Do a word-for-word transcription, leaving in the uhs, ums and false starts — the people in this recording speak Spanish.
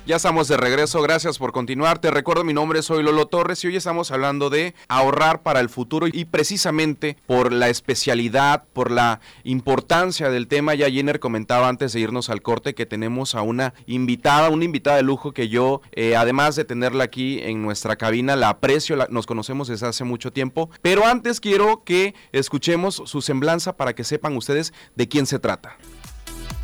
Ya estamos de regreso, gracias por continuar. Te recuerdo, mi nombre soy Lolo Torres y hoy estamos hablando de ahorrar para el futuro y precisamente por la especialidad, por la importancia del tema. Ya Jenner comentaba antes de irnos al corte que tenemos a una invitada, una invitada de lujo que yo, eh, además de tenerla aquí en nuestra cabina, la aprecio, la, nos conocemos desde hace mucho tiempo, pero antes quiero que escuchemos su semblanza para que sepan ustedes de quién se trata.